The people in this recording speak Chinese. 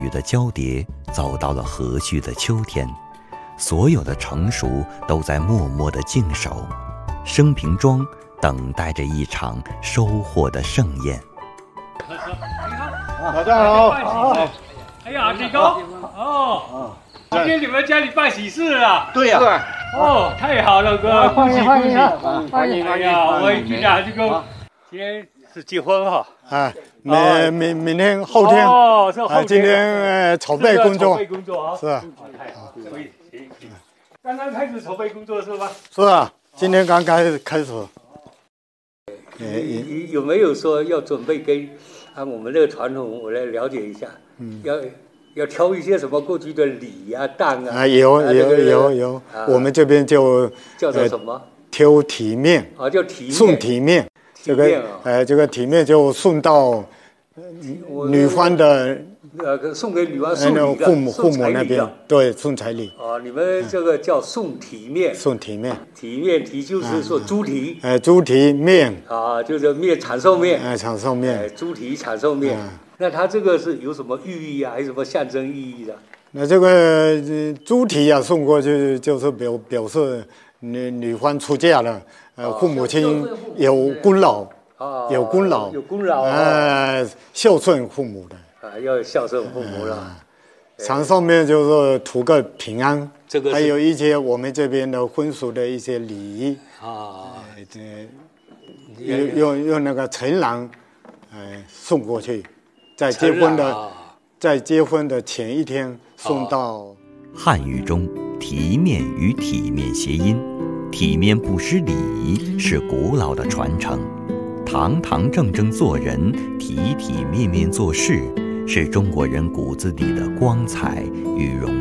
雨的交叠走到了和煦的秋天，所有的成熟都在默默地静守，升平庄等待着一场收获的盛宴。 大家好。 哎呀，李公哦，今天你们家里办喜事啊？ 对呀。 哦，太好了，哥，恭喜恭喜！ 欢迎！ 哎呀，我一听啊，这个今天是结婚哈。 啊，明天后天。 哦，是后天。 今天筹备工作。 筹备工作啊。是啊。太好，所以刚刚开始筹备工作是吧？ 是啊，今天刚开始。 有没有说要准备跟按我们这个传统，我来了解一下？要挑一些什么过去的礼啊、当啊？ 有，我们这边就叫做什么？ 挑体面啊，叫体面。 送体面，这个体面就送到女方的。 送给女方送礼的， 父母那边，对，送彩礼。 你们这个叫送体面。送体面，体就是说猪蹄。 猪蹄面。 就是面，长寿面。 长寿面。 猪蹄长寿面。那它这个是有什么寓意啊？还是什么象征意义的？ 那这个猪蹄啊，送过去就是表示女方出嫁了，父母亲有功劳。有功劳。孝顺父母的。 要孝顺父母了。 长寿面就是图个平安， 这个还有一些我们这边的婚俗的一些礼仪用那个陈郎，送过去，在结婚的前一天送到。 汉语中，体面与体面谐音，体面不失礼仪是古老的传承，堂堂正正做人，体体面面做事。是中国人骨子里的光彩与荣